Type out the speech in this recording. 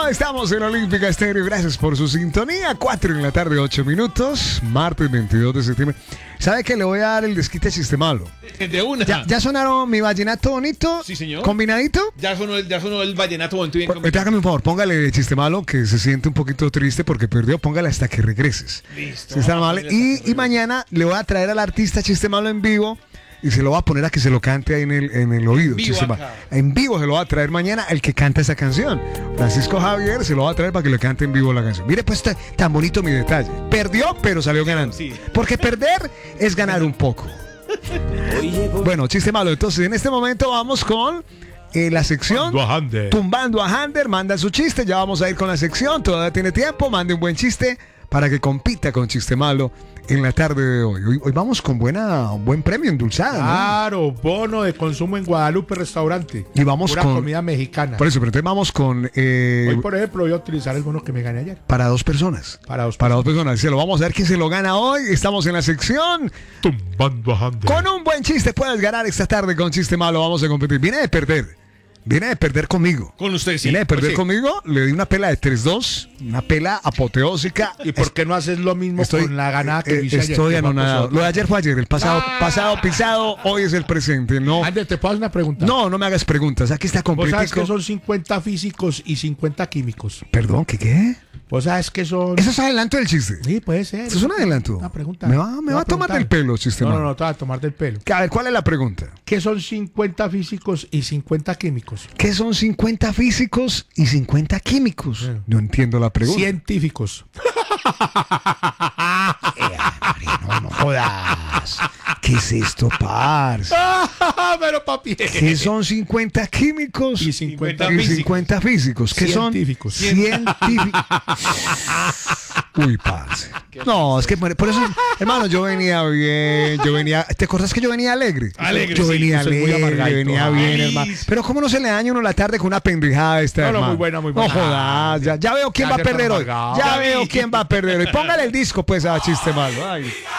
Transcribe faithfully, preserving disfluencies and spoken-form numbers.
estamos en Olímpica Estéreo. Gracias por su sintonía. cuatro en la tarde, ocho minutos. Martes veintidós de septiembre. ¿Sabe que le voy a dar el desquite a Chiste Malo? De una. ¿Ya, ya sonaron mi vallenato bonito? Sí, señor. ¿Combinadito? Ya sonó el, ya sonó el vallenato bonito bien combinado. Hágame un favor, póngale Chiste Malo, que se siente un poquito triste porque perdió. Póngale hasta que regreses. Listo. Si está mal. Y, y mañana le voy a traer al artista Chiste Malo en vivo. Y se lo va a poner a que se lo cante ahí en el, en el oído. En vivo, Chiste Malo. En vivo se lo va a traer mañana el que canta esa canción. Francisco Javier se lo va a traer para que le cante en vivo la canción. Mire pues ta- tan bonito mi detalle. Perdió, pero salió ganando. Sí. Porque perder es ganar un poco. Bueno, Chiste Malo. Entonces en este momento vamos con eh, la sección Tumbando a Hander. Tumbando a Hander. Manda su chiste. Ya vamos a ir con la sección. Todavía tiene tiempo. Mande un buen chiste para que compita con Chiste Malo en la tarde de hoy. Hoy, hoy vamos con buena, un buen premio endulzado, ¿no? Claro, bono de consumo en Guadalupe Restaurante. Y vamos Pura con comida mexicana. Por eso, pero entonces vamos con eh, Hoy, por ejemplo, voy a utilizar el bono que me gané ayer. para dos personas. Para dos Para dos personas. Se lo vamos a ver quién se lo gana hoy. Estamos en la sección. Tumbando a Hander. Con un buen chiste puedes ganar esta tarde con Chiste Malo. Vamos a competir. Viene de perder. Viene de perder conmigo. Con usted, sí. Viene de perder Pues sí. conmigo. Le di una pela de tres dos. Una pela apoteósica. ¿Y por qué no haces lo mismo Estoy, con la ganada que eh, hice ayer? estoy ¿Qué anonadado. pasó? Lo de ayer fue ayer. El pasado, Ah. pasado pisado. Hoy es el presente. No, Ander, ¿te puedo hacer una pregunta? no, no me hagas preguntas. Aquí está ¿Vos sabes completico. que son cincuenta físicos y cincuenta químicos? Perdón, ¿qué qué? ¿Vos sabes que son...? Eso es adelanto del chiste. Sí, puede ser. Eso es un adelanto. Una pregunta. Me va, me Te va voy a tomar del preguntar. pelo, chiste No, no, malo. no, te va a tomar del pelo. A ver, ¿cuál es la pregunta? ¿Qué son cincuenta físicos y cincuenta químicos? ¿Qué son cincuenta físicos y cincuenta químicos? Bueno. No entiendo la pregunta. Científicos. Eh, hombre, no, no jodas. ¿Qué es esto, parce? Pero papi. ¿Qué son cincuenta químicos Y cincuenta y físicos. cincuenta físicos? ¿Qué Científicos. son científicos? Uy, parce. No, es que por por eso, hermano, yo venía bien, yo venía, ¿te acordás que yo venía alegre? Alegre, Yo sí, venía usted es muy alegre, amargadito. venía bien, Feliz. hermano. Pero ¿cómo no se le daña a uno la tarde con una pendejada esta, No, no, hermano? muy buena, muy buena. No jodas, ya, ya veo quién Ya va a se está perder hoy. amargado. Ya Ya veo vi. quién va a perder hoy. Póngale el disco, pues, a chiste malo. Ay.